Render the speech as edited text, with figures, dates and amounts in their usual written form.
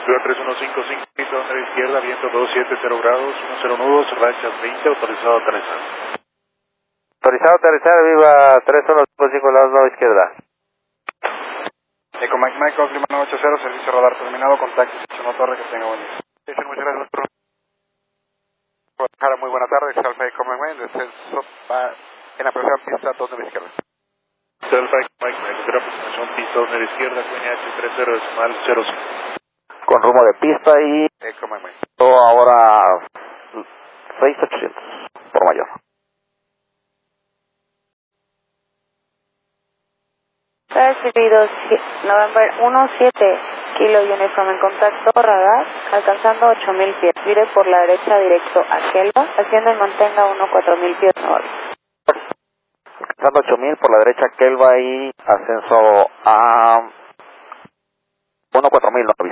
Río 3155, pista donde izquierda, viento 270 grados, 10 nudos, rachas 20, autorizado a aterrizar. Autorizado a aterrizar, viva 3155, lados 9 izquierda. Eco Mike Mike, Lima 980, servicio radar terminado, contacto, Chino Torre, que tenga buen día. Sí, muchas gracias por... Guadalajara, muy buena tarde, Alfa Eco Mike Mike, descenso en la primera pista 2 de la izquierda. Alfa Eco Mike Mike, aproximación pista donde la izquierda, QNH 30.05. Con rumbo de pista y... Eco Mike Mike. Ahora 6800 por mayor. Recibido November 17, Kilo Uniform en contacto radar, alcanzando 8000 pies. Vire por la derecha directo a Kelva, haciendo y mantenga 4000 pies norte. Alcanzando 8000 por la derecha Kelva y ascenso a 4000 norte.